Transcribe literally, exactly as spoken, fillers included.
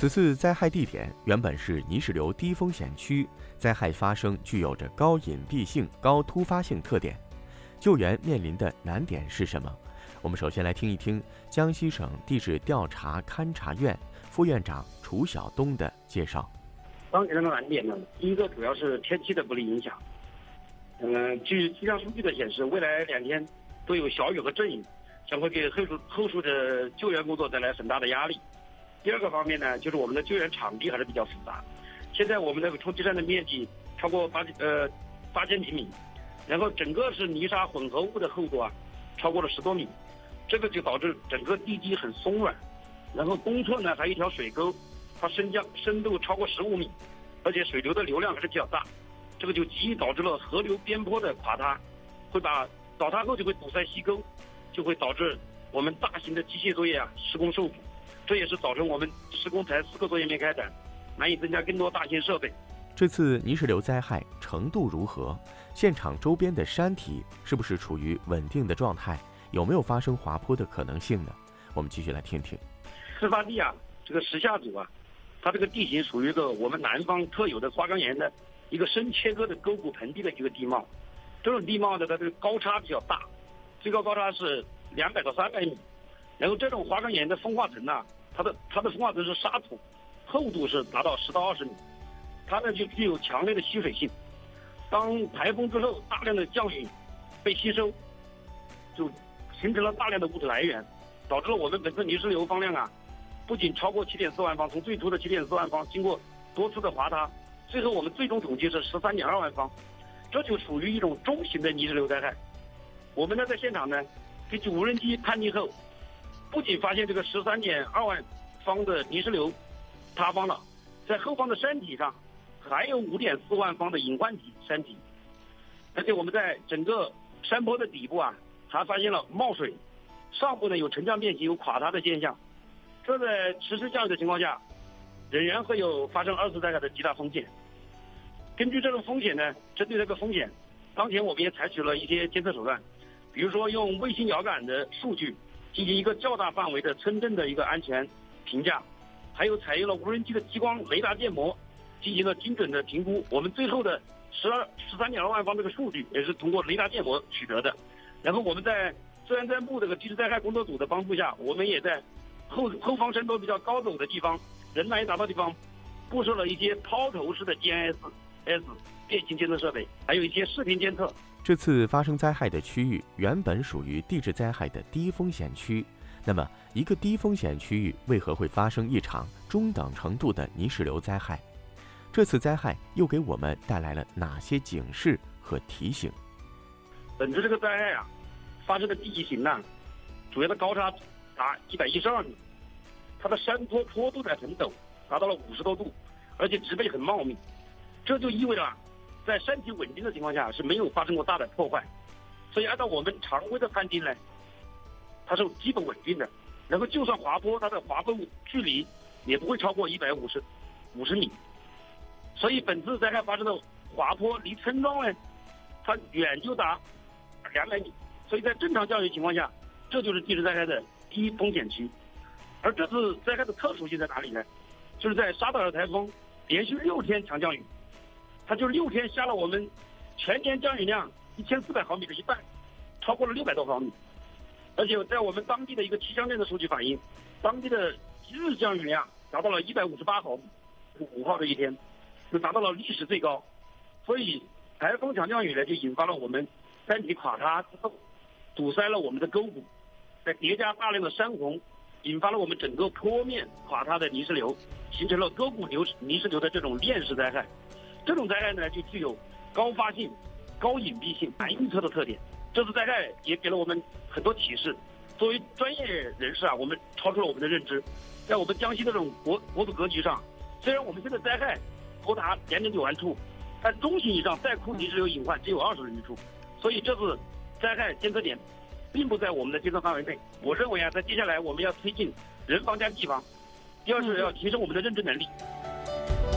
此次灾害地点原本是泥石流低风险区，灾害发生具有着高隐蔽性、高突发性特点。救援面临的难点是什么？我们首先来听一听江西省地质调查勘察院副院长楚晓东的介绍。 当前的难点呢，第一个主要是天气的不利影响。嗯、呃，据气象数据的显示，未来两天都有小雨和阵雨，将会给后续后续的救援工作带来很大的压力。第二个方面呢，就是我们的救援场地还是比较复杂。现在我们那个冲积扇的面积超过八呃八千平米，然后整个是泥沙混合物的厚度啊，超过了十多米，这个就导致整个地基很松软。然后东侧呢还有一条水沟，它深江深度超过十五米，而且水流的流量还是比较大，这个就极易导致了河流边坡的垮塌，会把倒塌后就会堵塞溪沟，就会导致我们大型的机械作业啊施工受阻。这也是造成我们施工才四个作业没开展，难以增加更多大型设备。 这次泥石流灾害程度如何？现场周边的山体是不是处于稳定的状态？有没有发生滑坡的可能性呢？我们继续来听听。 事发地啊，这个石下组啊，它这个地形属于一个我们南方特有的花岗岩的一个深切割的沟谷盆地的一个地貌。这种地貌的它的高差比较大，最高高差是两百到三百米。然后这种花岗岩的风化层呢、啊，它的它的风化层是沙土，厚度是达到十到二十米，它呢就具有强烈的吸水性。当台风之后，大量的降雨被吸收，就形成了大量的物质来源，导致了我们本次泥石流方量啊，不仅超过七点四万方，从最初的七点四万方，经过多次的滑塌，最后我们最终统计是十三点二万方，这就属于一种中型的泥石流灾害。我们呢在现场呢，根据无人机探地后，不仅发现这个十三点二万方的泥石流塌方了，在后方的山体上还有五点四万方的隐患体山体，而且我们在整个山坡的底部啊，还发现了冒水，上部呢有沉降变形、有垮塌的现象。这在持续降雨的情况下，仍然会有发生二次灾害的极大风险。根据这种风险呢，针对这个风险，当前我们也采取了一些监测手段，比如说用卫星遥感的数据进行一个较大范围的村镇的一个安全评价，还有采用了无人机的激光雷达建模进行了精准的评估。我们最后的十二十三点二万方这个数据也是通过雷达建模取得的。然后我们在自然灾部这个地质灾害工作组的帮助下，我们也在后后方山坡比较高陡的地方，人难以达到地方，布设了一些抛投式的 G I S S 变形监测设备，还有一些视频监测。 这次发生灾害的区域原本属于地质灾害的低风险区，那么一个低风险区域为何会发生一场中等程度的泥石流灾害？这次灾害又给我们带来了哪些警示和提醒？ 本次这个灾害啊，发生的地级型呢，主要的高差达一百一十二米，它的山坡坡度在很陡，达到了五十多度，而且植被很茂密，这就意味着在山体稳定的情况下是没有发生过大的破坏，所以按照我们常规的判定呢，它是基本稳定的。然后就算滑坡，它的滑坡距离也不会超过一百五十五十米，所以本次灾害发生的滑坡离村庄呢，它远就达两百米，所以在正常降雨情况下，这就是地质灾害的低风险区。而这次灾害的特殊性在哪里呢？就是在沙德尔台风连续六天强降雨，它就六天下了我们全年降雨量一千四百毫米的一半，超过了六百多毫米。而且在我们当地的一个气象站的数据反映，当地的一日降雨量达到了一百五十八毫米，五号这一天就达到了历史最高。所以台风强降雨呢，就引发了我们山体垮塌之后，堵塞了我们的沟谷，再叠加大量的山洪，引发了我们整个坡面垮塌的泥石流，形成了沟谷流泥石流的这种链式灾害。这种灾害呢，就具有高发性、高隐蔽性、难预测的特点。这次灾害也给了我们很多启示。作为专业人士啊，我们超出了我们的认知。在我们江西的这种国国土格局上，虽然我们现在灾害多达两点九万处，但中型以上带哭泥石流隐患只有二十余处。所以这次灾害监测点并不在我们的监测范围内。我认为啊，在接下来我们要推进人防加地防，第二是要提升我们的认知能力。